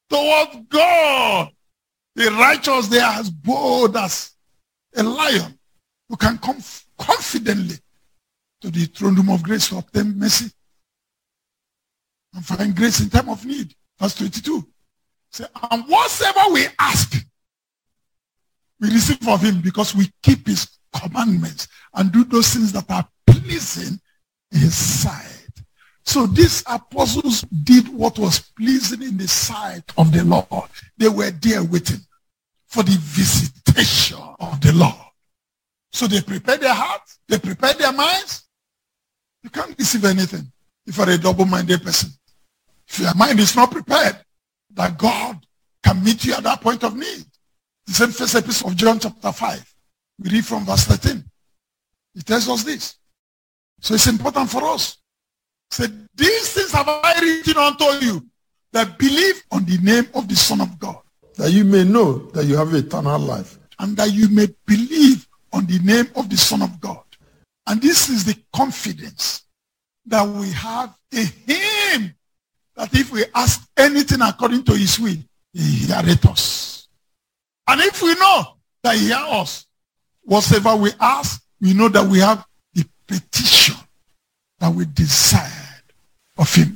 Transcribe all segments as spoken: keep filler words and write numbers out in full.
towards God. The righteous, they are as bold as a lion who can come confidently to the throne room of grace to obtain mercy and find grace in time of need. Verse twenty-two. Say, and whatsoever we ask, we receive of him because we keep his commandments and do those things that are pleasing in his sight. So these apostles did what was pleasing in the sight of the Lord. They were there waiting for the visitation of the Lord. So they prepared their hearts, they prepared their minds. You can't receive anything if you're a double-minded person. If your mind is not prepared, that God can meet you at that point of need. The same first epistle of John chapter five. We read from verse thirteen. It tells us this. So it's important for us. It said, these things have I written unto you that believe on the name of the Son of God, that you may know that you have eternal life, and that you may believe on the name of the Son of God. And this is the confidence that we have in him, that if we ask anything according to his will, he heareth us. And if we know that he hears us, whatever we ask, we know that we have the petition that we desired of him.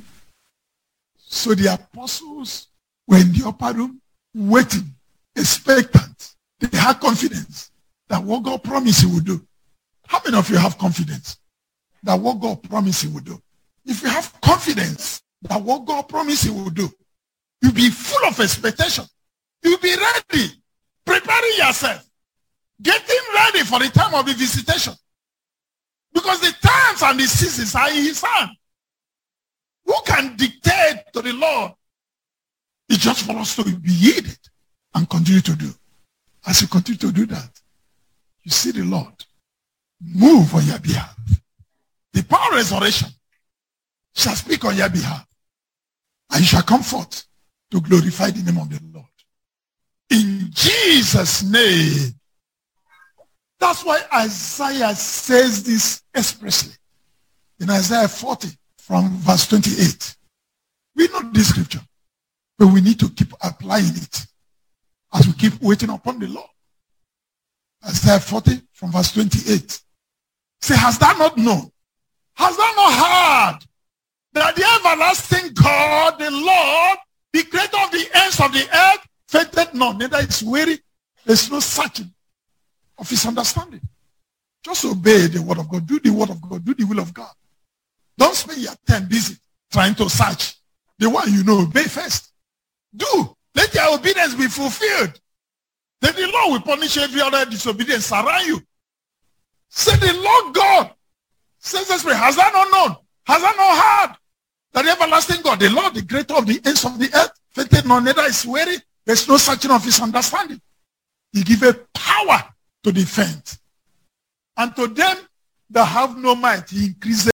So the apostles were in the upper room, waiting, expectant. They had confidence that what God promised he would do. How many of you have confidence that what God promised he would do? If you have confidence that what God promised he would do, you'll be full of expectation. You'll be ready, preparing yourself, getting ready for the time of the visitation. Because the times and the seasons are in his hand. Who can dictate to the Lord? It's just for us to be yielded and continue to do. As you continue to do that, you see the Lord move on your behalf. The power of resurrection shall speak on your behalf. And you shall come forth to glorify the name of the Lord. In Jesus' name. That's why Isaiah says this expressly. In Isaiah forty from verse twenty-eight. We know this scripture, but we need to keep applying it as we keep waiting upon the Lord. Isaiah forty from verse twenty-eight. Say, has thou not known? Has thou not heard that the everlasting God, the Lord, the creator of the ends of the earth, fainted not, neither is weary, there's no searching of his understanding. Just obey the word of God. Do the word of God. Do the will of God. Don't spend your time busy trying to search. The one you know, obey first. Do. Let your obedience be fulfilled. Then the Lord will punish every other disobedience around you. Say, the Lord God says this way, has that not known? Has that not heard? That the everlasting God, the Lord, the creator of the ends of the earth, fainted not, neither is weary. There's no searching of his understanding. He gave a power to defend. And to them that have no might, he increases